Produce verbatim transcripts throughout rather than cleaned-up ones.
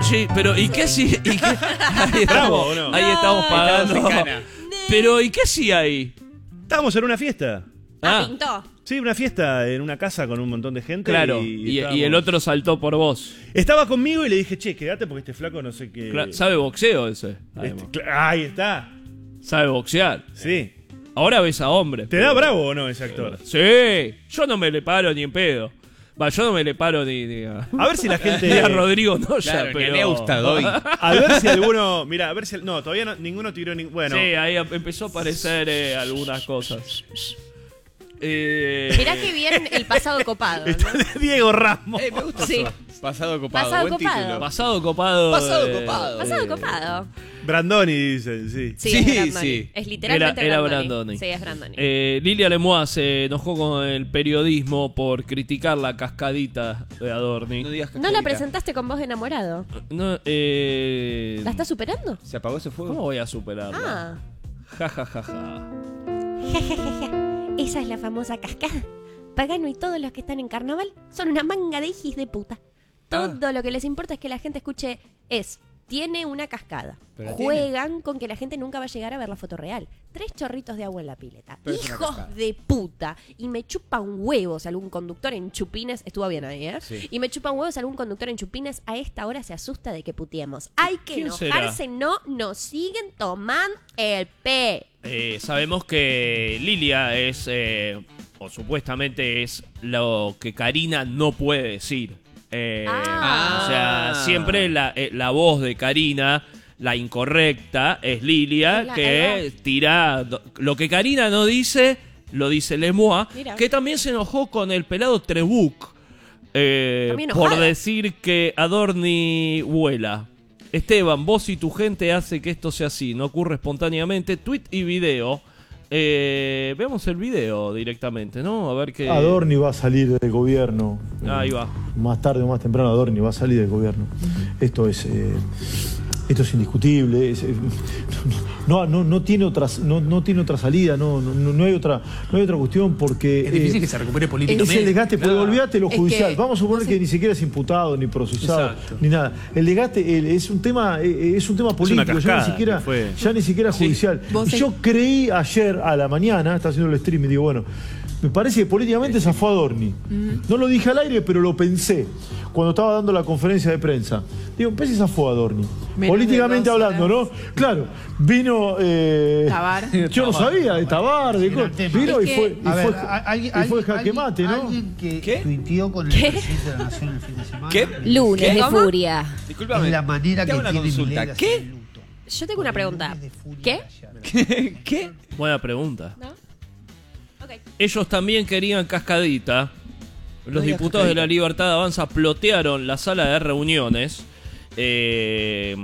Sí, pero ¿y qué hacía? ¿Y qué? Ahí estamos, Bravo, ¿o no? ahí estamos pagando. Estamos en cana. Pero ¿y qué hacía ahí? Estábamos en una fiesta. Ah, Ah, pintó. Sí, una fiesta en una casa con un montón de gente. claro. Y, Y, estábamos- y el otro saltó por vos. Estaba conmigo y le dije, che, quédate porque este flaco no sé qué. Cla- ¿Sabe boxeo ese? Este, Además. cla- ahí está. ¿Sabe boxear? Sí. Ahora ves a hombres. ¿Te da bravo o no ese actor? Sí, yo no me le paro ni en pedo. Va, yo no me le paro ni, ni a, A ver si la gente. ni a Rodrigo Noya, Claro, pero... ni a Neusta doy. A ver si alguno. Mira, a ver si. No, todavía no- ninguno tiró ni. Bueno. Sí, ahí empezó a aparecer eh, algunas cosas. Eh, Mirá que bien el pasado copado, Está ¿no? de Diego Ramos. Eh, me gusta Sí. eso. Pasado copado, Pasado buen copado. título. Pasado copado. Pasado eh, copado. Pasado eh, copado. Brandoni dicen, sí. Sí, Sí, es Brandoni. sí. Es literalmente Era- era Brandoni. Brandoni. Sí, es Brandoni. Eh, Lilia Lemois se enojó con el periodismo por criticar la cascadita de Adorni. No digas ¿No la cascarita. presentaste con voz de enamorado? No, eh, ¿La estás superando? ¿Se apagó ese fuego? ¿Cómo voy a superarla? Ah. Ja, ja, ja, ja. Ja, ja, ja, ja. Esa es la famosa cascada. Pagano y todos los que están en carnaval son una manga de hijis de puta. Todo lo que les importa es que la gente escuche es, tiene una cascada. Pero la Juegan con que la gente nunca va a llegar a ver la foto real. Tres chorritos de agua en la pileta. Pero es una Hijos cascada. de puta. Y me chupan huevos algún conductor en chupines. Estuvo bien ahí, ¿eh? Sí. Y me chupan huevos algún conductor en chupines. A esta hora se asusta de que putiemos. Hay que ¿Quién enojarse, no nos siguen tomando el pe. Eh, sabemos que Lilia es, eh, o supuestamente es lo que Karina no puede decir. Eh, Ah. O sea, siempre la, eh, la voz de Karina, la incorrecta, es Lilia, Es la- que es tira do- lo que Karina no dice, lo dice Lemois, Mira. que también se enojó con el pelado Trebuch eh, También por enojada. decir que Adorni vuela. Esteban, vos y tu gente hace que esto sea así, no ocurre espontáneamente. Tweet y video. Eh, veamos el video directamente, ¿no? A ver qué. Adorni va a salir del gobierno. Ahí va. Más tarde o más temprano Adorni va a salir del gobierno. Esto es eh, esto es indiscutible. Es, eh, no, no, no tiene otras, no, no tiene otra salida, no, no, no hay otra, no hay otra cuestión porque Es difícil eh, que se recupere es políticamente. el desgaste, porque olvídate lo Es judicial. que- Vamos a suponer no que sé. ni siquiera es imputado, ni procesado, Exacto. ni nada. El desgaste el- es un tema, eh, es un tema político, ya cascada ni siquiera, que fue. ya ni siquiera judicial. Vos Yo en- creí ayer a la mañana, está haciendo el stream y digo, bueno, me parece que políticamente zafó Adorni. No lo dije al aire, pero lo pensé cuando estaba dando la conferencia de prensa. Digo, me parece que zafó Adorni. Menos Políticamente de dos hablando, ¿no? Claro, vino... Eh, Tabar. Yo no sabía, de Tabar, de Era co- el tema. vino Es y que- fue, y A ver, fue, a- alguien, y fue alguien- jaque mate, ¿no? Alguien que ¿Qué? tuiteó con ¿Qué? el presidente de la Nación el fin de semana. ¿Qué? Lunes ¿Qué? de ¿Cómo? furia. Discúlpame. Es la manera te que hago una tiene consulta. Milei de hacer ¿Qué? el luto. Yo tengo una pregunta. Lunes de furia ¿Qué? de ayer. ¿Qué? Buena pregunta. ¿No? Ok. Ellos también querían cascadita. Los No digas diputados de cascadita. la Libertad Avanza plotearon la sala de reuniones. Eh,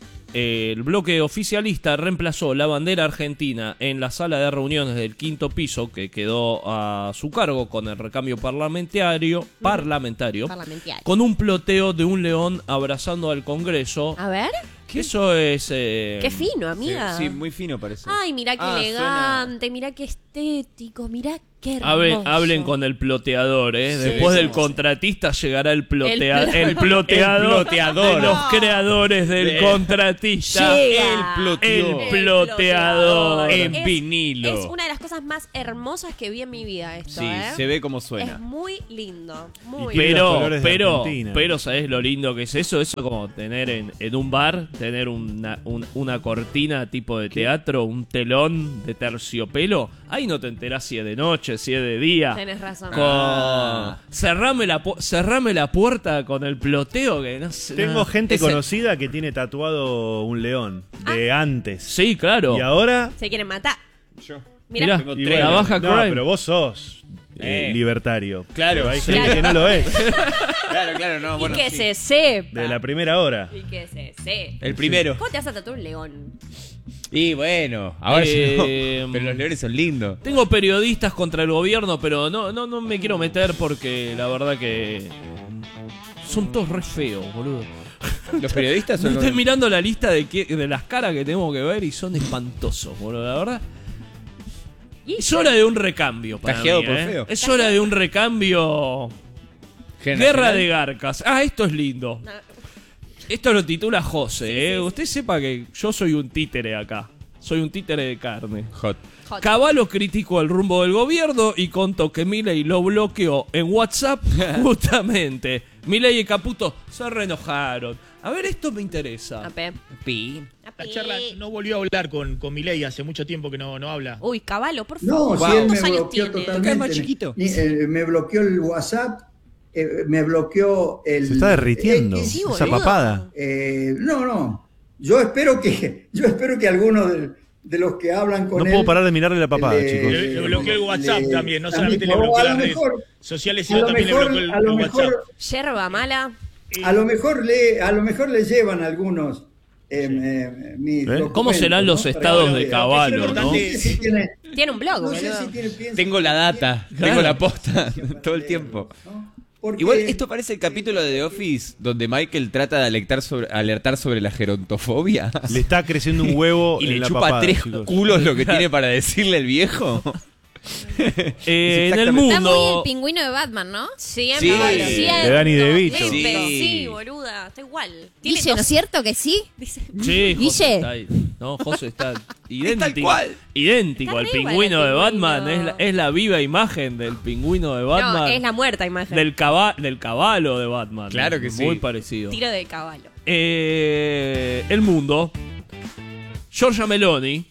el bloque oficialista reemplazó la bandera argentina en la sala de reuniones del quinto piso, que quedó a su cargo con el recambio parlamentario, parlamentario Parlamentario. con un ploteo de un león abrazando al Congreso. A ver. Eso es... eh, Qué fino, amiga. Sí, sí, muy fino parece. Ay, mirá qué Ah, elegante, mirá qué estético, mirá qué hermoso. Hablen, hablen con el ploteador, ¿eh? Sí, Después sí, del sí. contratista llegará el, plotea El plo- el ploteador, El ploteador. de los creadores del De- contratista. Llega. El ploteó. El ploteador. En Es- vinilo. Es una de las cosas más hermosas que vi en mi vida esto, Sí, ¿eh? se ve como Es suena. muy lindo, muy tiene los Pero, colores de pero, Argentina. pero, ¿sabés lo lindo que es eso? Eso como tener en, en un bar, tener una, un- una cortina tipo de teatro, un telón de terciopelo. Ahí no te enterás si es de noche, si es de día. Tenés razón. Con... Ah. Cerrame, la pu- cerrame la puerta con el ploteo que no sé. Tengo no. gente Ese- conocida que tiene tatuado un león de antes. Sí, claro. Y ahora. Se quieren matar. Yo. Mirá. Mirá, Tengo y tres. la baja no, crime. pero vos sos eh, Eh. libertario. Claro, Pero hay sí. gente Claro. que no lo es. Claro, claro, no, bueno. y que sí. se sepa. De la primera hora. Y que se sepa. El primero. ¿Cómo te vas a tatuar un león? Y bueno, ahora Eh, sí no. Pero los leones son lindos. Tengo periodistas contra el gobierno, pero no, no, no me quiero meter porque la verdad que son todos re feos, boludo. Los periodistas Me son estoy los... mirando la lista de, qué- de las caras que tenemos que ver y son espantosos, boludo, la verdad. Y- Es hora de un recambio para Tajeado mí, por ¿eh? feo. Es hora de un recambio. Guerra de garcas. Ah, esto es lindo. No. Esto lo titula José, ¿eh? Usted sepa que yo soy un títere acá. Soy un títere de carne. Hot. Hot. Cavallo criticó el rumbo del gobierno y contó que Milei lo bloqueó en WhatsApp justamente. Milei y Caputo se reenojaron. A ver, esto me interesa. Ape. Pi. La Ape. charla no volvió a hablar con, con Milei, hace mucho tiempo que no, no habla. Uy, Caballo, por No, favor. si él me ¿Cuántos años bloqueó tiene? totalmente. Es más chiquito. Ni- eh, me bloqueó el WhatsApp, eh, me bloqueó el... Se está derritiendo. X, Sí, esa boludo. papada. eh, no, no. Yo espero que, yo espero que algunos de, de los que hablan con No él... puedo parar de mirarle la papada, le- chicos. Le, le bloqueó el WhatsApp le- también, no también- solamente le o bloqueó a lo las redes mejor- sociales, A sino lo también mejor, le bloqueó el, a lo el mejor, WhatsApp. Yerba mala. a lo mejor le, a lo mejor le llevan algunos eh, eh, mis documentos, ¿Cómo serán los ¿no? estados Para que de lo vea. Caballo, no? No sé si tiene, Tiene un blog, no sé boludo. si tiene, piensa- Tengo la data, Claro. tengo la posta todo el tiempo. ¿no? Porque- Igual esto parece el capítulo de The Office donde Michael trata de alertar sobre, alertar sobre la gerontofobia. Le está creciendo un huevo Y en le la chupa papada, tres chicos. culos lo que tiene para decirle el viejo. Eh, en el Exactamente. Está muy el mundo. pingüino de Batman, ¿no? Siempre, Sí. siempre. De Danny DeVito. Siempre. Sí. Sí, boluda. Está igual. Tiene Guille, ¿no dos- es cierto que sí? dice- Sí, José Guille. está ahí. No, José está idéntico. cual. Idéntico Está al re igual pingüino al de Batman. pingüino. Es la, es la viva imagen del pingüino de Batman. No, es la muerta imagen. del, caba- del caballo de Batman. Claro que sí. Muy parecido. Tiro de caballo. Eh, el mundo. Giorgia Meloni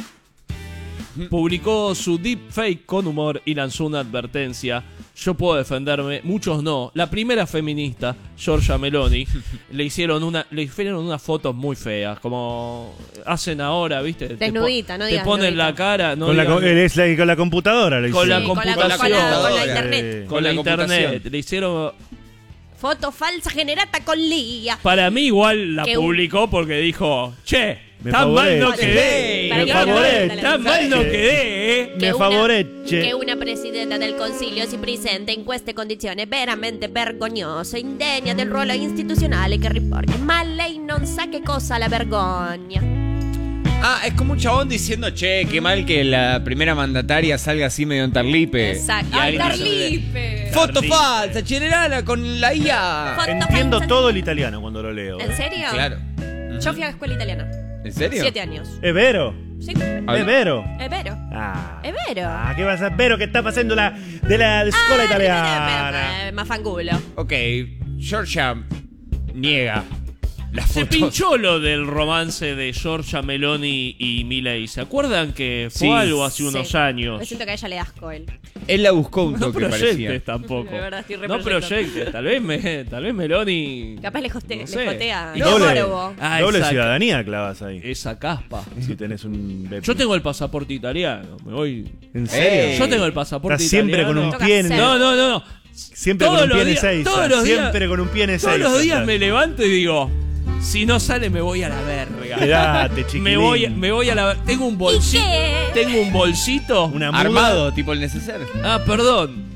publicó su deepfake con humor y lanzó una advertencia. Yo puedo defenderme, muchos no. La primera feminista, Giorgia Meloni, le hicieron una, le hicieron unas fotos muy feas, como hacen ahora, ¿viste? Te po- Desnudita, no Te digas ponen desnudita. la cara, no Con, la, digas- co- es la- con la computadora lo Con la hicieron. Sí, con la- computación. con la- con la Eh, internet. con la, Con la internet. computación. Le hicieron. Foto falsa generata con Lía. Para mí igual la Que un- publicó porque dijo, che, Me tan mal no favorece. quedé. Para Me que no le favorece. vuelta la Tan mal no mensaje. quedé, eh. Me una- favorece. Que una presidenta del Consiglio si presenta in queste condizioni veramente vergognoso, indegna del ruolo istituzionale che riporta. Ma lei non sa che cosa la vergogna. Ah, es como un chabón diciendo, che, qué mal que la primera mandataria salga así medio en tarlipe. Exacto. Y ¡Ay, alguien dice, Tarlipe! Foto falsa, generala con la I A. Foto Entiendo falsa. todo el italiano cuando lo leo. ¿En serio? Claro. Yo fui a la escuela italiana. ¿En serio? Siete años. ¿Es vero? Sí. Ah, ¿Es vero? Es vero. Ah. Es vero. Ah, ¿qué vas a ver? ¿Qué está pasando la, de la escuela Ah, italiana? eh, Más fangulo. Ok, Georgia niega las Se fotos. pinchó lo del romance de Giorgia Meloni y Milei. ¿Se acuerdan que fue Sí. algo hace unos Sí. años? Me siento que a ella le da asco él. Él la buscó un No toque, parecía. proyectes tampoco. De verdad, estoy re No proyectando. proyectes. Tal vez, me, tal vez Meloni. Capaz le, joste, No sé. le jotea. Y No, doble morbo. Ah, doble esa- ciudadanía clavas ahí. Esa caspa. Si tenés un... Yo tengo el pasaporte italiano. Me voy. ¿En serio? Ey. Yo tengo el pasaporte Estás siempre italiano. con un Toca pie en... hacer. No, no, no, no. Siempre Todos con un los pie en días- Ezeiza. todos los días- Siempre con un pie en Ezeiza. Todos los días estás. me levanto y digo, si no sale me voy a la verga. Quedate, chiquilín. Me voy, me voy a la tengo un bolsito, qué? tengo un bolsito. Una muda. Armado, tipo el necesario. Ah, perdón.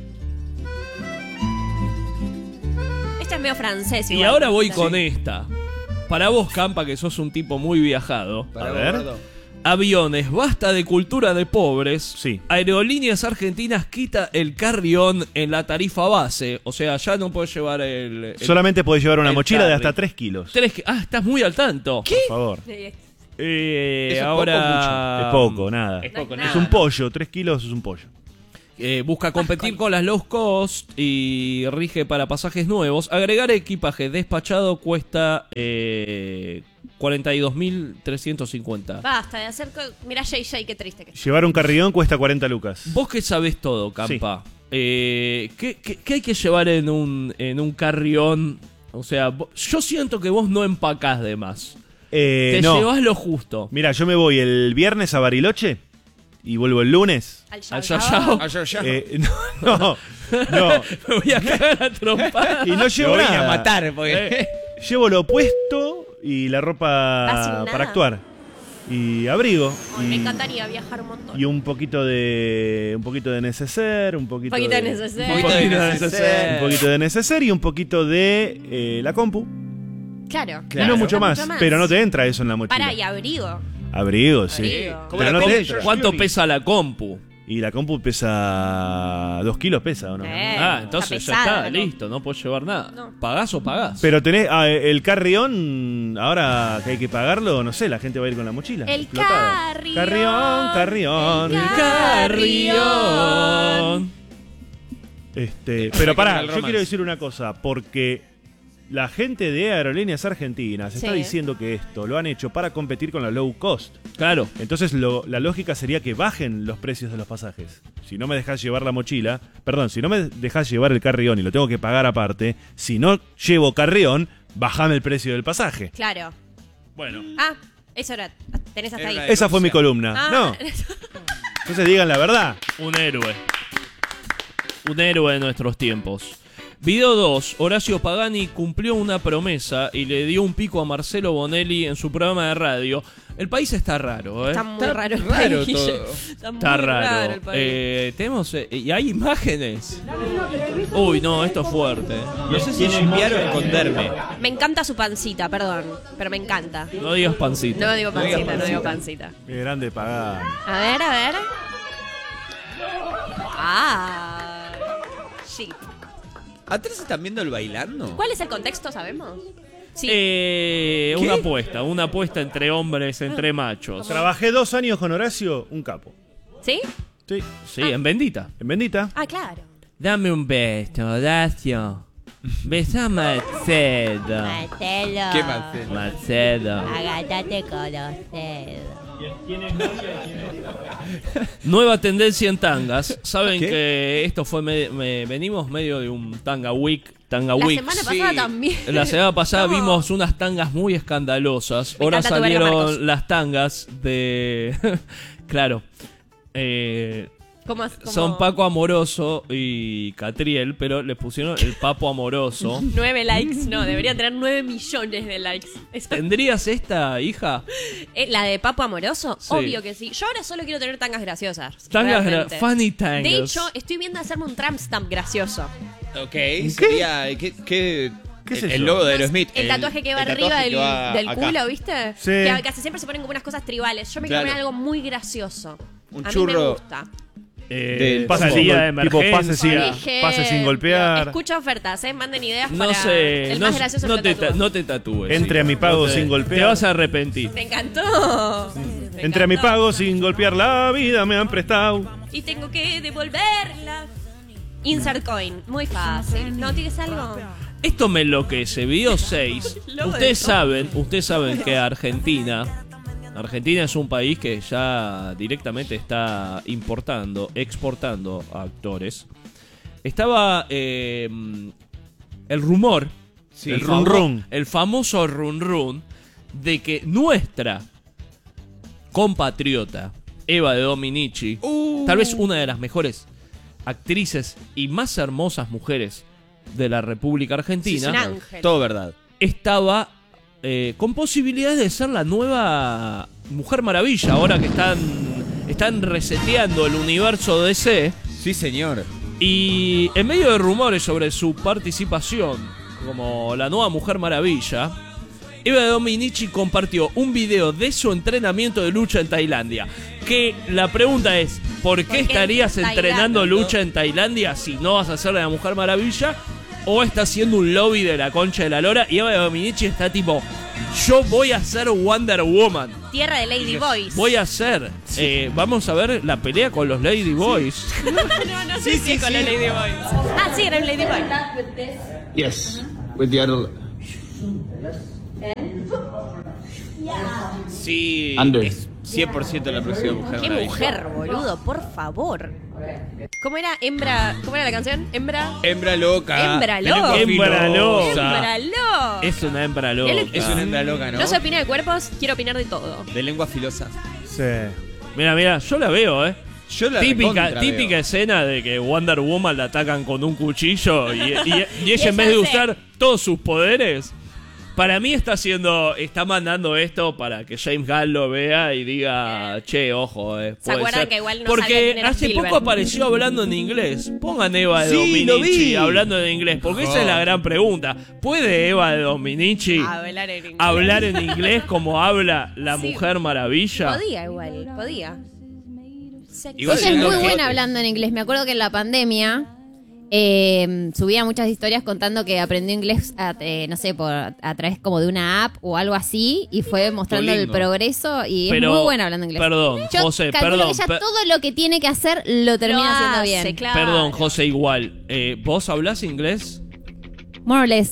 Este es medio francés. Y igual. ahora voy Sí. con esta. Para vos, Campa, que sos un tipo muy viajado. Para A ver. gordo. Aviones, basta de cultura de pobres. Sí. Aerolíneas Argentinas quita el carry-on en la tarifa base. O sea, ya no puedes llevar el... el- Solamente podés llevar una el mochila de carry. hasta tres kilos. Tres que- Ah, estás muy al tanto. Por favor. Sí, es- Eh, ¿Eso es ahora... poco o mucho? Es poco, nada. Es poco, No nada. Es un pollo, tres kilos es un pollo. Eh, busca competir con las low cost y rige para pasajes nuevos. Agregar equipaje despachado cuesta eh, cuarenta y dos mil trescientos cincuenta. Basta de hacer. co- Mirá, Jay Jay, qué triste que está. Llevar un carrión cuesta cuarenta lucas. Vos que sabés todo, Campa. Eh, ¿qué, qué, qué hay que llevar en un, en un carrión? O sea, vo- yo siento que vos no empacás de más. Eh, Te no. llevas lo justo. Mira, yo me voy el viernes a Bariloche y vuelvo el lunes. Al Al Yao Yao Yao. Ah, yo ya. Eh, no, no, no. Me voy a cagar a trompar. Y no Lo llevo voy nada. a matar, porque... Eh, Llevo lo opuesto y la Vas sin ropa nada. para actuar. Y abrigo. Ay, me y, encantaría viajar un montón. y un poquito de un poquito de neceser, un poquito, Poquito de de neceser. Un poquito de poquito de neceser. un poquito de neceser y un poquito de eh, la compu. Claro. Y no mucho No más, pero no te entra eso en la mochila. Pará, y abrigo. Abrigo, sí. Abrigo. Pero no te entra. ¿Cuánto pesa la compu? Y la compu pesa dos kilos, pesa, ¿o no? Eh, Ah, entonces está ya pesada, está, ¿no? listo, no puedes llevar nada. No. ¿Pagás o pagás? Pero tenés ah, el carrión, ahora que hay que pagarlo, no sé, la gente va a ir con la mochila. El explotada. carrión. Carrión, carrión. El Carrión. Este, pero pará, el yo romance. quiero decir una cosa, porque la gente de Aerolíneas Argentinas está Sí. diciendo que esto lo han hecho para competir con la low cost. Claro. Entonces lo- la lógica sería que bajen los precios de los pasajes. Si no me dejas llevar la mochila, perdón, si no me dejas llevar el carrión y lo tengo que pagar aparte, si no llevo carrión, bajame el precio del pasaje. Claro. Bueno, Ah, eso era. Tenés hasta Era ahí. la- esa fue mi columna. Ah, No, entonces digan la verdad. Un héroe. Un héroe de nuestros tiempos. Video dos. Horacio Pagani cumplió una promesa y le dio un pico a Marcelo Bonelli en su programa de radio. El país está raro, ¿eh? Está muy Está raro el raro país. todo. Está muy Está raro, raro. el país. Eh, tenemos. eh, y hay imágenes. Uy, no, esto es fuerte. No sé si limpiar o esconderme. Me encanta su pancita, perdón. Pero me encanta. No digas pancita. No digo No digas pancita, no digo pancita. pancita. Qué grande pagar. A ver, a ver. Ah. Sí. ¿Atrás están viendo el bailando? ¿Cuál es el contexto, sabemos? Sí. Eh, ¿Qué? una apuesta, una apuesta entre hombres, entre machos. Trabajé dos años con Horacio, un capo. ¿Sí? Sí, Sí, en Bendita. en Bendita. Ah, claro. Dame un beso, Horacio. Besa a Marcelo. Marcelo. ¿Qué Marcelo? Marcelo. Agátate con los Nueva tendencia en tangas. Saben ¿Qué? que esto fue. me- me- venimos medio de un tanga week. Tanga La week. semana sí. pasada también. La semana pasada No. vimos unas tangas muy escandalosas. Me Ahora encanta tu verga, Marcos. salieron las tangas de. Claro. Eh, ¿Cómo es? ¿Cómo? son Paco Amoroso y Catriel, pero les pusieron el Papo Amoroso. Nueve likes. No, debería tener nueve millones de likes. Esa- ¿Tendrías esta, hija? Eh, ¿La de Papo Amoroso? Sí. Obvio que sí. Yo ahora solo quiero tener tangas graciosas. Tangas, gra- realmente. funny tangas. De hecho, estoy viendo hacerme un tramp stamp gracioso. Ok, sería. ¿Qué, qué, ¿Qué es el, eso? el logo de Aerosmith. El, tatuaje que va el arriba tatuaje del, que va del acá. culo, ¿viste? Sí. Que casi siempre se ponen como unas cosas tribales. Yo me quiero Claro. poner algo muy gracioso. Un A mí churro. me gusta. Eh, Del Pase Tipo sin, día gol- de tipo pase emergencia. sin, Por ejemplo, pase sin golpear. Escucha ofertas, ¿eh? Manden ideas No para sé, el no, más gracioso no que te, lo tatúo. ta- no te tatúes. Entre hija. a mi pago No te- sin golpear. Te vas a arrepentir. Me encantó. Me Entre a mi encantó. pago sin golpear la vida me han prestado. Y tengo que devolverla. Insert coin. Muy fácil. ¿No tienes algo? Esto me enloquece. Video seis. Logo de Ustedes todo. saben, ustedes saben que Argentina, Argentina es un país que ya directamente está importando, exportando a actores. Estaba eh, el rumor, Sí. el, Run famo- run. el famoso run run de que nuestra compatriota Eva de Dominici, Uh. tal vez una de las mejores actrices y más hermosas mujeres de la República Argentina, un ángel. Todo verdad. estaba eh, con posibilidades de ser la nueva Mujer Maravilla, ahora que están, están reseteando el universo D C. Sí, señor. Y en medio de rumores sobre su participación como la nueva Mujer Maravilla, Eva Dominici compartió un video de su entrenamiento de lucha en Tailandia. Que la pregunta es, ¿por qué ¿Por qué estarías en entrenando Tailandia? lucha en Tailandia si no vas a ser la Mujer Maravilla? ¿O estás haciendo un lobby de la concha de la lora? Y Eva Dominici está tipo, yo voy a ser Wonder Woman. Tierra de Lady Boys. Voy a ser. eh, vamos a ver la pelea con los Lady Boys. no, no sé si es con los Lady Boys. Ah, sí, era un Lady Boy. Yes, with the other. Sí. Under. Es cien por ciento la próxima mujer. Qué Maravilla. mujer, boludo, por favor. ¿Cómo era? Hembra. ¿Cómo era la canción? Hembra. Hembra loca. Hembra de lengua loca. Hembra filosa. loca. Hembra loca. Es una hembra loca. Él- Es una hembra loca, ¿no? No se opina de cuerpos, quiero opinar de todo. De lengua filosa. Sí. Mira, mira, yo la veo, ¿eh. Yo la Típica, recontra típica veo. escena de que Wonder Woman la atacan con un cuchillo y, y- y Y ella en vez ella de hace- usar todos sus poderes, para mí está haciendo, está mandando esto para que James Gunn lo vea y diga, che, ojo, eh. ¿Se puede acuerdan ser". que igual no sabía Porque quién era hace Spielberg? poco apareció hablando en inglés. Pongan Eva de Sí, lo Dominici vi. hablando en inglés, porque esa es la gran pregunta. ¿Puede Eva de Dominici Hablar en inglés. hablar en inglés como habla la Sí. Mujer Maravilla? Podía igual, podía. Sexy. Igual Ella es no, muy no, buena no. hablando en inglés. Me acuerdo que en la pandemia eh, subía muchas historias contando que aprendió inglés, a, eh, no sé, por a través como de una app o algo así, y fue mostrando el Duolingo. progreso y Pero, es muy buena hablando inglés. Perdón, Yo José, calculo perdón. que ella per- todo lo que tiene que hacer lo termina Lo haciendo hace, bien. claro. Perdón, José, igual. Eh, ¿Vos hablás inglés? More or less.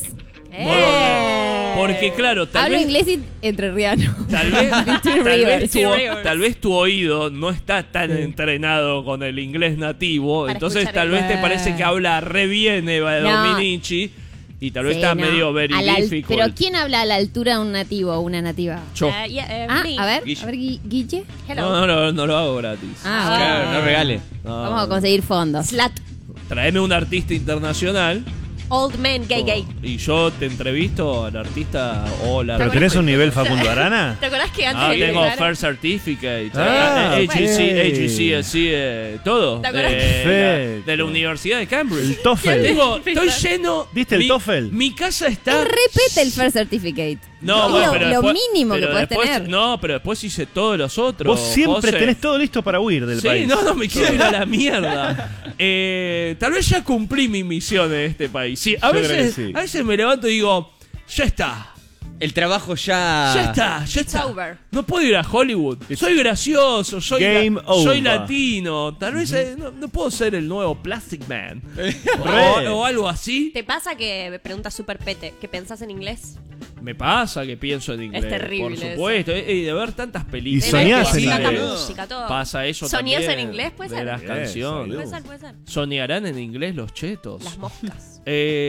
Eh. Porque claro, tal Hablo vez... inglés y entrerriano. Tal vez, tal, Rivers. vez tu, Rivers. tal vez tu oído no está tan entrenado con el inglés nativo, Para entonces escuchar tal el- vez te parece que habla re bien Eva No. Dominici y tal vez Sí, está no. medio very A la al- difficult. Pero ¿quién habla a la altura de un nativo o una nativa? Yo. Uh, yeah, eh, Ah, me. a ver, Guille. a ver, Gui- Guille. Hello. No, no, no, no lo hago gratis. Ah, bueno. Claro, no regale. No. Vamos a conseguir fondos. Slut. Traeme un artista internacional Old man, gay, gay. y yo te entrevisto al artista o la ¿Pero tenés un nivel Facundo Arana? ¿Te acordás que antes Ah, de tengo entrar- First Certificate, Ah, eh, H E C, ok. H E C, así, eh, todo. ¿Te acordás? De, Perfecto. la, de la Universidad de Cambridge. El TOEFL. Tengo, estoy lleno. ¿Viste el mi, TOEFL? Mi casa está. Repete el First Certificate. No, Es bueno, lo, pero lo después- mínimo que pero puedes después- tener. No, pero después hice todos los otros. Vos siempre José. tenés todo listo para huir del Sí, país. no, no me quiero ir a la mierda. Eh, tal vez ya cumplí mi misión en este país. Sí, a Yo creo veces, que sí. a veces me levanto y digo, ya está. El trabajo ya. Ya está, ya It's está. over. No puedo ir a Hollywood. Soy gracioso, soy, Game la- soy over. latino. Tal vez eh, no, no puedo ser el nuevo Plastic Man. o, Re. o algo así. ¿Te pasa que me preguntas super pete que pensás en inglés? Me pasa que pienso en inglés. terrible Por supuesto. Y y de ver tantas Y películas. soñás De en tanta inglés. música, todo. Pasa eso ¿Soñás también. en inglés? Puede de ser. las Yes, canciones. Puede ser, puede ser. Soñarán en inglés los chetos. Las moscas.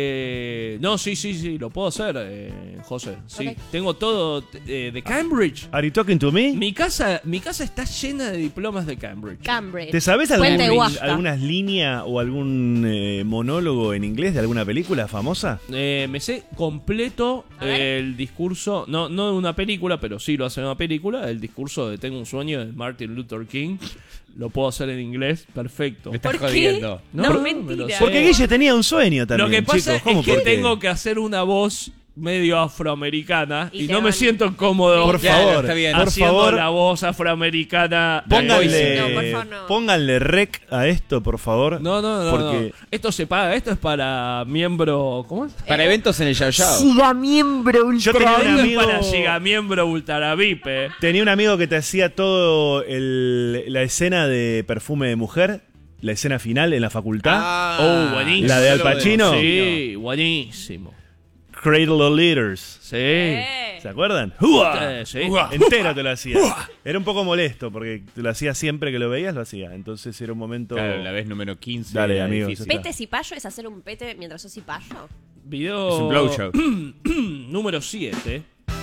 Eh, no, sí, sí, sí, lo puedo hacer, eh, José. Sí, Ok. tengo todo eh, de Cambridge. ¿Are you talking to me? Mi casa, mi casa está llena de diplomas de Cambridge. Cambridge. ¿Te sabes Puente de algún, Huasca. algunas líneas o algún eh, monólogo en inglés de alguna película famosa? Eh, me sé completo A ver. el discurso, no, no de una película, pero sí lo hace en una película, el discurso de Tengo un sueño de Martin Luther King. Lo puedo hacer en inglés, perfecto. Me estás ¿Por qué? jodiendo. No, No, mentira. me lo sé. Porque Guille tenía un sueño también. Lo que pasa chicos. ¿Cómo es que por qué? tengo que hacer una voz medio afroamericana y, Y te no me van- siento cómodo Por Claro, favor, está bien. por haciendo favor, la voz afroamericana. pónganle, No, por favor, no. pónganle rec a esto, por favor. No, no, no, Porque no. Esto se paga, esto es para miembro. ¿Cómo es? Para eventos en el Yao Yao. Siga miembro yo tenía un Esto es amigo, para Giga miembro Ultra V I P. eh. tenía un amigo que te hacía todo el- la escena de Perfume de Mujer, la escena final en la facultad. Ah, Oh, buenísimo. ¿La de Al Pacino? Sí, buenísimo. Cradle of Leaders. Sí. Eh. ¿Se acuerdan? ¡Hua! Eh, sí. Entero te lo hacía. Era un poco molesto porque te lo hacía siempre que lo veías, lo hacía. Entonces era un momento. Claro, la vez número quince. Dale, era amigo, difícil. ya está. ¿Pete cipayo es hacer un pete mientras sos cipayo? Video. Es un blowjob. número siete.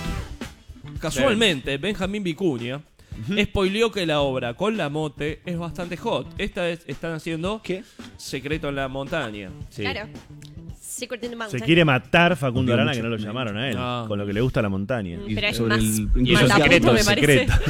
Casualmente, Benjamín Vicuña spoileó que la obra con la mote es bastante hot. Esta vez están haciendo ¿Qué? Secreto en la montaña. Sí. Claro. Secret in the Se Mountain. quiere matar Facundo Obvio, Arana, mucho. que no lo llamaron a él, No. con lo que le gusta la montaña. Mm, Pero es sobre más el- Y incluso el mataputo, secreto, me el parece. secreto.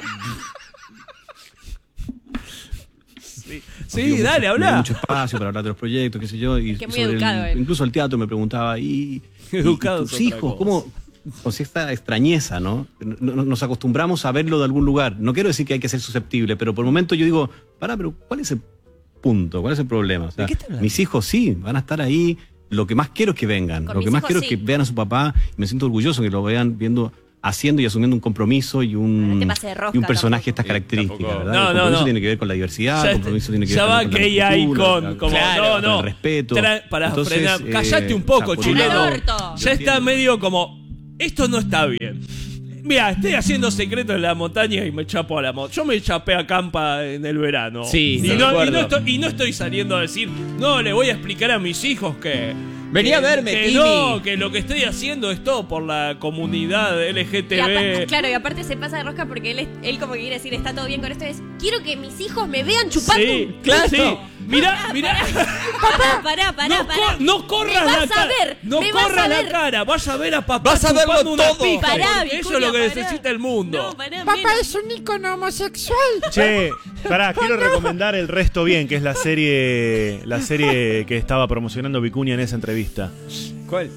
Sí, Obvio, mucho- dale, habla. Mucho espacio para hablar de los proyectos, qué sé yo. Y Que muy sobre el- educado él. incluso el teatro me preguntaba, ¿y, y Educado es tus otra hijos? cosa. ¿Cómo? O sea, esta extrañeza, ¿no? No- no- Nos acostumbramos a verlo de algún lugar. No quiero decir que hay que ser susceptible, pero por el momento yo digo, pará, pero ¿cuál es el punto? ¿Cuál es el problema? O sea, ¿De qué estás hablando? mis hijos sí, van a estar ahí. Lo que más quiero es que vengan. Con Lo que mis más hijos quiero sí. es que vean a su papá. Y me siento orgulloso que lo vean viendo, haciendo y asumiendo un compromiso y No un, te pases de rosca y un personaje tampoco. estas características, tampoco. ¿verdad? No, el no, compromiso no. tiene que ver con la diversidad, Ya, el compromiso tiene que ya ver va con, con que la hay cultura, con, con- como, Claro, no, con no. el respeto. Tra- para Entonces, frenar, eh, callate un poco, o sea, por chileno. un lado, orto. Ya yo está entiendo. medio como, esto no está bien. Mira, estoy haciendo secreto en la montaña y me chapo a la moto. Yo me chapé a campa en el verano. Sí, y de no, y, acuerdo. no estoy, y no estoy saliendo a decir, no, le voy a explicar a mis hijos que... Vení que- a verme, que Tini. no, que lo que estoy haciendo es todo por la comunidad L G Y T apa- B. claro, y aparte se pasa de rosca porque él, es- él como que quiere decir, está todo bien con esto, es, quiero que mis hijos me vean chupando Sí, un claro. puto. Sí. Mirá, mirá. Papá, pará, pará, no, pará. cor- no corras Me la vas a cara. ver, no me vas corras a la ver. cara. Vas a ver a papá Vas a verlo chupando una todo. pija, Pará, porque eso es Vicuña, lo que pará. necesita el mundo. No, pará, Papá menos. es un ícono homosexual. Che, pará, quiero recomendar El Resto Bien, que es la serie, la serie que estaba promocionando Vicuña en esa entrevista. ¿Cuál?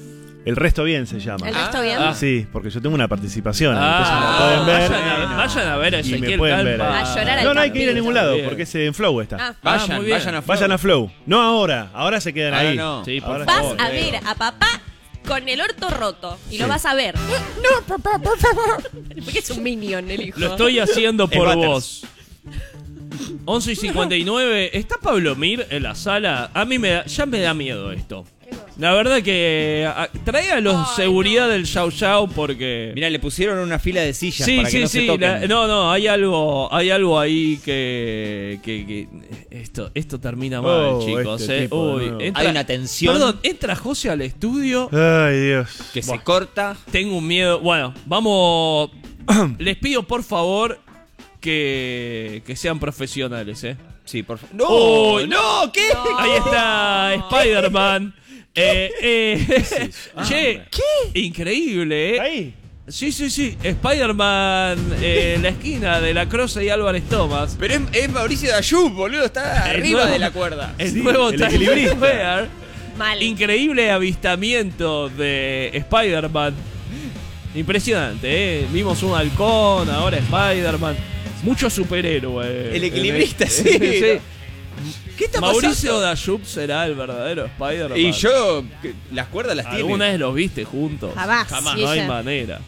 El resto bien se llama. ¿El resto Ah, bien? ah. Sí, porque yo tengo una participación. Ah, entonces me pueden ver. vayan, a, vayan a ver a Y me Ezequiel pueden ver Calpa. ahí. A llorar al No, no hay que ir a campito. ningún lado, Bien. porque es en Flow está. Ah, Vayan, Ah, muy bien. vayan a Flow. Vayan a Flow. No ahora, ahora se quedan Ahora ahí. no. Sí, por Ahora vas favor. a ver a papá con el orto roto y lo Sí. vas a ver. No, papá, por favor. Porque es un minion el hijo. Lo estoy haciendo Es por Butters. vos. once y cincuenta y nueve. ¿Está Pablo Mir en la sala? A mí me da- ya me da miedo esto. La verdad que a, tráigalos Ay, seguridad del Yao Yao porque... Mira, le pusieron una fila de sillas Sí, para que sí, no sí. se toquen. la- no, no, hay algo, hay algo ahí que, que, que- esto, esto termina mal, Oh, chicos. este eh. tipo de Uy, nuevo. entra- Hay una tensión. Perdón, entra José al estudio. Ay, Dios. Que se corta. Tengo un miedo. Bueno, vamos. Les pido por favor que, que sean profesionales, ¿eh? Sí, por favor. ¡No! Uy, ¡No! ¿Qué? Ahí está Spider-Man. Eh, eh, che, ¿qué? Increíble, ¿eh? Ahí. Sí, sí, sí. Spider-Man eh, en la esquina de la Croce y Álvarez Thomas. Pero es, es Mauricio Dayub, boludo. Está El arriba nuevo- de la cuerda. El Sí, nuevo el Times equilibrista. Square. Mal. Increíble avistamiento de Spider-Man. Impresionante, ¿eh? Vimos un halcón, ahora Spider-Man. Mucho superhéroe. El equilibrista, En sí. este- ¿Qué está Mauricio pasando? Dayub será el verdadero Spider-Man. Y yo, que- las cuerdas las tiene. ¿Alguna vez los viste juntos? Jamás. Jamás, Y no hay ella- manera.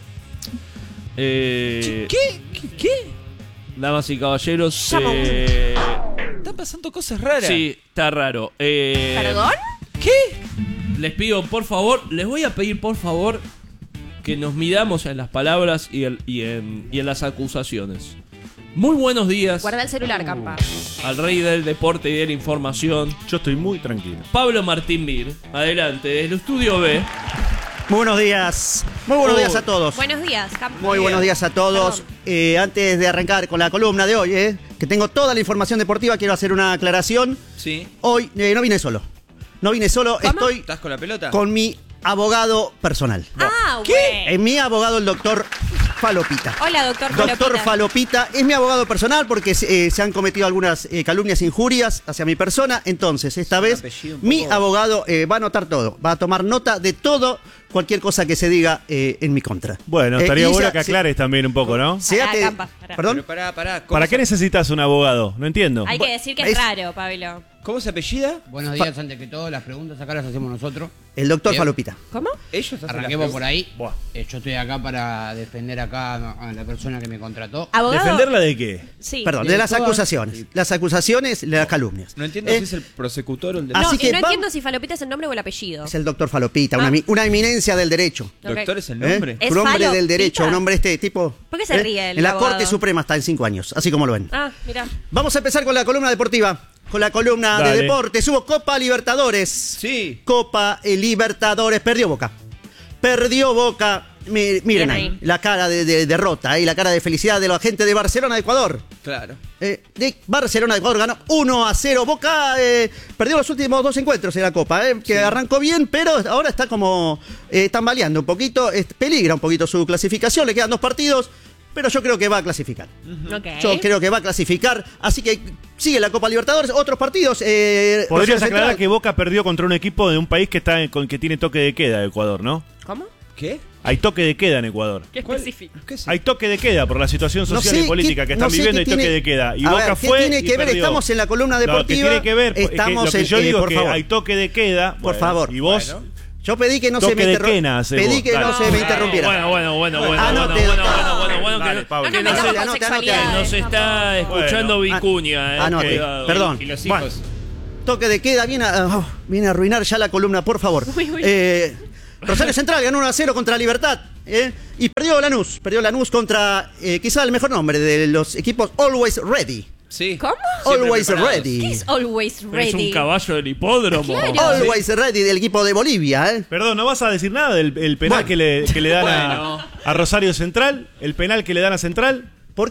Eh, ¿Qué? ¿Qué? ¿Qué? Damas y caballeros. Llama un- eh, Están pasando cosas raras. sí, está raro. Eh, ¿Perdón? ¿Qué? Les pido, por favor, les voy a pedir, por favor, que nos midamos en las palabras y, el- y en, y en las acusaciones. Muy buenos días Guarda el celular, Campa. al rey del deporte y de la información, Yo estoy muy tranquilo. Pablo Martín Mir. Adelante, desde el estudio B. Muy buenos días. Muy buenos Oh. días a todos. Buenos días, Campa. Muy buenos días a todos. Perdón. Eh, antes de arrancar con la columna de hoy, eh, que tengo toda la información deportiva, quiero hacer una aclaración. Sí. Hoy eh, no vine solo. No vine solo, ¿Cómo? estoy ¿Estás con la pelota? con mi abogado personal. Ah, ¿Qué? güey. Es mi abogado, el doctor Falopita. Hola, doctor Doctor Falopita. Falopita es mi abogado personal porque eh, se han cometido algunas eh, calumnias e injurias hacia mi persona. Entonces, esta vez, apellido un mi poco- abogado eh, va a anotar todo. Va a tomar nota de todo, cualquier cosa que se diga eh, en mi contra. Bueno, Eh, estaría y bueno ya- que aclares también un poco, ¿no? se- sea Pará, que- Campa, pará. ¿Perdón? Pero pará, pará. ¿Cómo ¿Para se- qué necesitas un abogado? No entiendo. Hay que decir que es, es- raro, Pablo. ¿Cómo se apellida? Buenos días, antes que todo, las preguntas acá las hacemos nosotros. El doctor Bien. Falopita. ¿Cómo? Ellos hacen las Arranquemos por ahí. Buah. Eh, yo estoy acá para defender acá a la persona que me contrató. ¿Abogado? ¿Defenderla de qué? Sí. Perdón, de de las todas- acusaciones. Las acusaciones, las calumnias. No entiendo Eh, si es el prosecutor o el del... Ah, No, Así y que no va- entiendo si Falopita es el nombre o el apellido. Es el doctor Falopita, una, Ah. emi- una eminencia del derecho. Ok. ¿Doctor es el ¿Eh? nombre? ¿Es Un hombre Falopita? del derecho, un hombre este tipo. ¿Por qué se ríe el En la abogado? Corte Suprema está en cinco años, así como lo ven. Ah, mira. Vamos a empezar con la columna deportiva. Con la columna Dale. de deportes. Hubo Copa Libertadores. Sí. Copa eh, Libertadores. Perdió Boca. Perdió Boca. Mi- miren Bien ahí, ahí. la cara de, de derrota y la cara de felicidad de la gente de Barcelona de Ecuador. Claro. Eh, de Barcelona de Ecuador ganó uno a cero. Boca eh, perdió los últimos dos encuentros en la Copa, eh, que arrancó bien, pero ahora está como eh, tambaleando un poquito, eh, peligra un poquito su clasificación, le quedan dos partidos, pero yo creo que va a clasificar. Ok. Yo creo que va a clasificar, así que sigue la Copa Libertadores, otros partidos. Eh, Podrías Rosario aclarar Central. que Boca perdió contra un equipo de un país que está en- con que tiene toque de queda, Ecuador, ¿no? ¿Cómo? ¿Qué? Hay toque de queda en Ecuador. Qué específico. ¿Qué es? Hay toque de queda por la situación No social sé y política qué- que están no sé viviendo, qué hay toque tiene- de queda. Y A Boca ver, ¿qué fue tiene y que ver? perdió. Estamos en la columna No, que deportiva. tiene que ver, porque Estamos lo que en- yo eh, digo por es que favor. hay toque de queda. Por bueno, favor. Y vos, Bueno. Yo pedí que no Toque se me de interrumpiera. quena hace Pedí vos, que no dale. se me Bueno, interrumpiera. Bueno, bueno, bueno, bueno, Anote, bueno, bueno, doctor. bueno, bueno, bueno, Dale, que, Pablo. que No nos nos, metamos anote, con anote, sexualidades. nos está escuchando Bueno. Vicuña. eh, Anote. cuidado. Perdón. Y los Bueno. hijos. Toque de queda, viene a, oh, viene a arruinar ya la columna, por favor. Uy, uy. Eh, Rosario Central ganó uno a cero contra Libertad. ¿eh? Y perdió Lanús. Perdió Lanús contra eh, quizá el mejor nombre de los equipos Always Ready. Sí. ¿Cómo? Siempre Always preparados. Ready. ¿Qué es always Pero es ready? un caballo del hipódromo. Claro. Always Ready del equipo de Bolivia. ¿eh? Perdón, ¿no vas a decir nada del el penal Bueno. que, le, que le dan Bueno. a, a Rosario Central? ¿El penal que le dan a Central? ¿Por,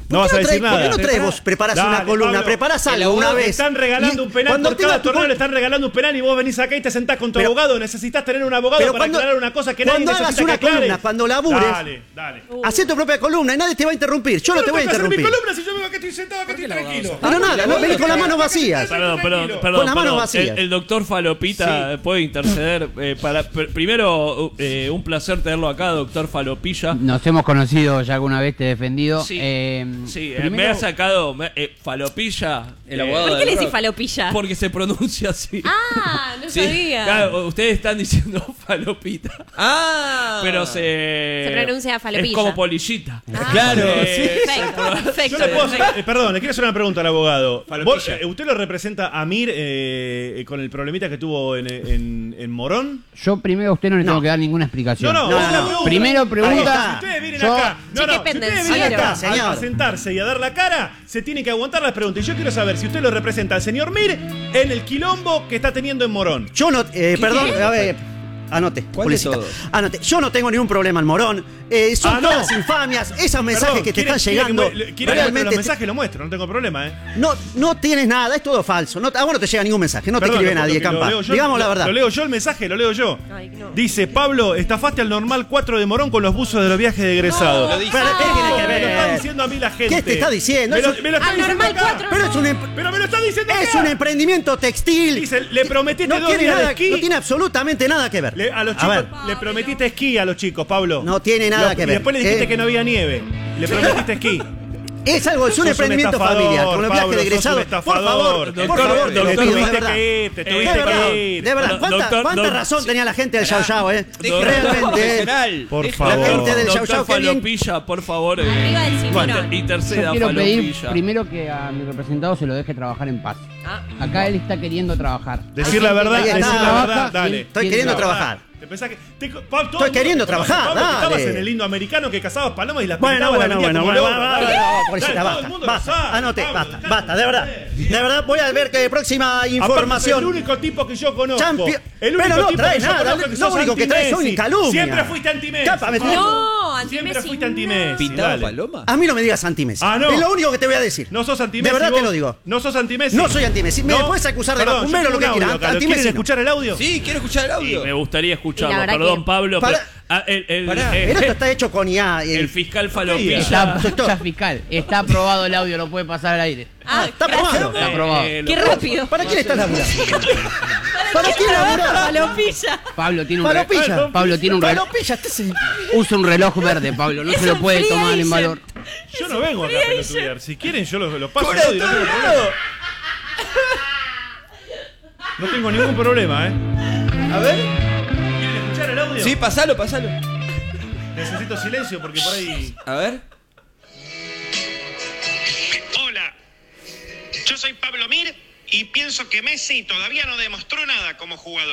No vas a decir nada. ¿Por qué no traes vos? Preparás Dale, una columna, Pablo. preparás El algo abogado una te vez. están regalando Y un penal cuando por tengas cada tu torneo, col- le están regalando un penal y vos venís acá y te sentás con tu Pero- abogado. Necesitas tener un abogado Pero para cuando- aclarar una cosa que nadie cuando necesita hagas que una aclares. columna, cuando labures, Dale, dale. hacé tu propia columna y nadie te va a interrumpir. Yo no te voy a tengo que hacer mi interrumpir. columna si yo vengo acá estoy sentado, acá estoy tranquilo. Pero nada, no venís con las manos vacías. Perdón, perdón, perdón. Con las manos perdón. vacías. El, el doctor Falopita puede interceder. eh, para pr- Primero, eh, un placer tenerlo acá, doctor Falopilla. Nos hemos conocido ya alguna vez, te he defendido. Sí, Eh, sí, eh, primero- me ha sacado me- eh, Falopilla. El eh, abogado ¿Por qué del le decís rock. falopilla? Porque se pronuncia así. Ah, no sabía. Claro, ustedes están diciendo Falopita. Ah. Pero se. Se pronuncia falopilla. Es como polillita. Ah, Claro, Eh, sí. Perfecto, perfecto. Yo le puedo perfecto. hacer- eh, perdón, le quiero hacer una pregunta al abogado. Falopilla. Vos, eh, ¿Usted lo representa a Mir eh, eh, con el problemita que tuvo en, en, en Morón? Yo primero a usted no le No. tengo que dar ninguna explicación. No, no, No, es una no. pregunta. Primero Ahí pregunta. está. Si ustedes vienen yo- acá, no, Che, no, qué si ustedes pendenciero. vienen acá Ahí está, señor. a, a sentarse y a dar la cara, se tienen que aguantar las preguntas. Y yo quiero saber si usted lo representa al señor Mir en el quilombo que está teniendo en Morón. Yo no, eh, perdón, a ver, anote, ¿Cuál de publicita. todos? Anote, yo no tengo ningún problema en Morón. Eh, son Ah, no. todas infamias, esos mensajes Perdón, que te ¿quiere- están quiere que llegando. mu- ¿Quiere que muestre realmente los te- mensajes? Lo muestro, no tengo problema, ¿eh? no, no tienes nada, es todo falso. No, a vos no te llega ningún mensaje, no Perdón, te escribe lo- nadie, lo- lo Campa. leo yo, Digamos la lo- verdad. Lo leo yo el mensaje, lo leo yo. Ay, no. Dice, Pablo, estafaste al normal cuatro de Morón con los buzos de los viajes de egresados. Lo dice. Pero, ¿qué tiene que Me lo está ver? diciendo a mí la gente. ¿Qué te está diciendo? Me lo, Es un- me lo está Al diciendo normal acá. cuatro, Pero es un, em- Pero me lo está diciendo es acá. un emprendimiento textil. Dice, le prometiste no dos tiene días de nada, esquí. no tiene absolutamente nada que ver. Le- a los A chicos ver. le prometiste esquí a los chicos, Pablo. No tiene nada Lo- que y ver. después le dijiste Eh. que no había nieve. Le prometiste esquí. Es algo, es un Sos un emprendimiento estafador, familiar. Con los Pablo, viajes de sos un egresados. Por estafador. favor, Doctor, por favor, te lo doctor, pido, de tuviste verdad. que ir, te Eh, tuviste De verdad, que ir. de verdad. ¿Cuánta, Doctor, cuánta doc- razón tenía la gente del Yao Yao, eh? Deja- Realmente. profesional. Por Deja- favor. La gente del Yao Doctor Yao, qué bien. Falopilla, por favor. eh, Arriba del cinturón. bueno, Yo interceda quiero pedir Falopilla. primero que a mi representado se lo deje trabajar en paz. Ah. Acá él está queriendo trabajar. Decir la verdad, Ahí está. decir la Trabaja, verdad, dale. ¿quién- Estoy quién queriendo trabaja? trabajar. ¿Te pensás que te- Pa- todo el Estoy mundo queriendo te conoce, trabajar, Pablo, que estabas dale. en el lindo americano que cazabas palomas y las Bueno, pintabas, bueno, las vendías bueno, como bueno, loco. bueno, Dale, bueno, dale, pobrecita, todo el basta, mundo lo basta, sabe, anote, Pablo, basta, dejate basta, de verdad. De verdad, voy a ver que próxima Aparte, información. el único tipo que yo conozco. Champion- El único Pero no tipo trae que yo nada, conozco que lo sos único que trae son anti-Messi. calumnias. Siempre fuiste anti-Messi. Capa, me tenés- No, Siempre anti-Messi, fuiste no. anti-Messi. ¿Pintaba dale. paloma? A mí no me digas anti-Messi. Ah, no. Es lo único que te voy a decir. No sos anti-Messi. De verdad vos. te lo digo. No sos anti-Messi. No soy anti-Messi. Me puedes acusar de Perdón, macumbero, yo lo que tengo un quieras. audio acá. ¿Lo Anti-Messi ¿Quieren no. escuchar el audio? Sí, quiero escuchar el Sí, audio. me gustaría Y la escucharlo. verdad Perdón, que- Pablo. Para- pero, ah, el, el- Pará. eh, Pero esto está hecho con I A. el fiscal Falopilla. Está, Doctor. ya fiscal, está aprobado el audio, lo puede pasar al aire. Ah, está gracias. probado. Está aprobado. Eh, Qué lo- rápido. ¿Para quién estás laburando? ¿Para ¿Quién quién trabaja? laburás? Falopilla. Pablo tiene un reloj. Palopilla. Pablo tiene un reloj. Palopilla, este es el- Usa un reloj verde, Pablo. No Es se lo un puede free tomar en agent. valor. Yo no vengo acá a estudiar. Si quieren, yo los, los paso. Cobra el audio, no todo tengo el problema. lado. No tengo ningún problema, ¿eh? A ver. ¿Quieren escuchar el audio? Sí, pasalo, pasalo. Necesito silencio porque por ahí. A ver. Hola, yo soy Pablo Mir y pienso que Messi todavía no demostró nada como jugador.